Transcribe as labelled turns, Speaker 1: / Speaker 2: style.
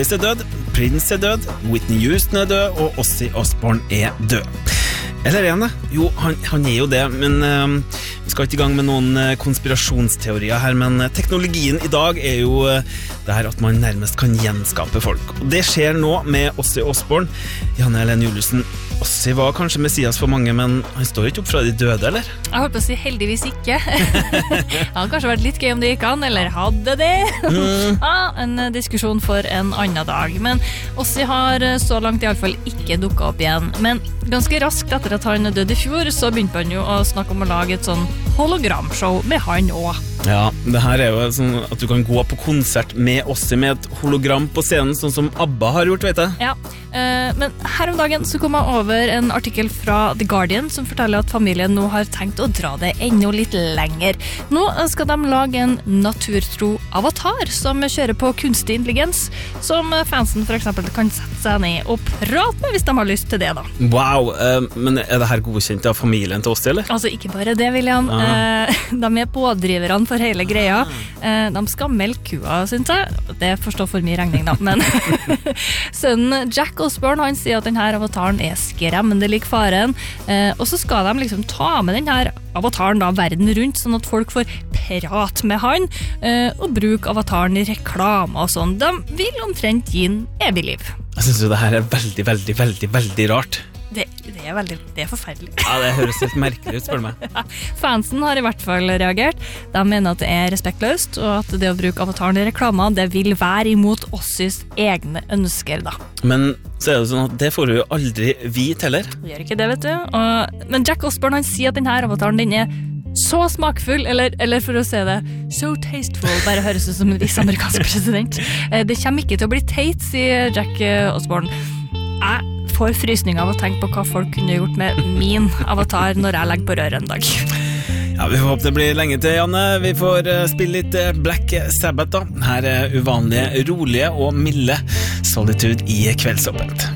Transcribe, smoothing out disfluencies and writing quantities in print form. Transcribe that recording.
Speaker 1: er død, Prince er død, Whitney Houston er død, og Ozzy Osbourne er død. Eller er han det? Jo, han er jo det, men vi skal ikke i gang med noen konspirasjonsteorier her, men teknologien i dag er jo det her at man nærmest kan gjenskape folk. Og det skjer nå med Ozzy Osbourne. Janne Helen Juliussen, Ozzy var kanskje Messias for mange, men han står ikke opp fra de døde, eller?
Speaker 2: Jeg holdt på å si heldigvis ikke. Det hadde kanskje vært litt gøy om det gikk an, eller hadde det? En diskusjon for en annen dag. Men Ozzy har så langt i alle fall ikke dukket opp igjen. Men ganske raskt etter at han døde i fjor, så begynte han jo å snakke om å lage et sånn hologramshow med han også. Ja, det her er jo sånn at du kan gå på konsert med Ozzy med et hologram på scenen, sånn som ABBA har gjort, vet jeg. Ja, men her om dagen så kom jeg over en artikkel fra The Guardian som forteller at familien nå har tenkt å dra det enda litt lenger. Nå skal de lage en naturtro avatar som kjører på kunstig intelligens, som fansen for eksempel kan sette seg ned og prate med hvis de har lyst til det da. Wow, men er det her godkjent av familien til Ozzy, eller? Altså, ikke bare det, William. De er pådriverne for hele greia. De skal melke kua, synes jeg. Det forstår for mye regning da, men sønnen Jack Osbourne, han sier at denne avataren er skremmende lik faren, og så skal de liksom ta med denne avataren da verden rundt, sånn at folk får prate med han, og bruke avataren i reklame og sånn. De vil omtrent gi en evig liv. Jeg synes jo det her er veldig, veldig, veldig, veldig rart. Det er forferdelig. Ja, det høres helt merkelig ut, spør du meg. Ja, fansen har i hvert fall reagert. De mener at det er respektløst, og at det å bruke avataren i reklama, det vil være imot Ozzys egne ønsker da. Men så er det sånn at det får du jo aldri vite heller. Det gjør ikke det, vet du. Men Jack Osbourne, han sier at denne avataren, den er så smakfull, eller for å se det, so tasteful, bare høres ut som en viss amerikansk president. Det kommer ikke til å bli teit, sier Jack Osbourne. Jeg får frysning av å tenke på hva folk kunne gjort med min avatar når jeg legger på røret en dag. Ja, vi får håpe det blir lenge til, Janne. Vi får spille litt Black Sabbath da. Her er uvanlige, rolige og milde Solitude i Kveldsåpent.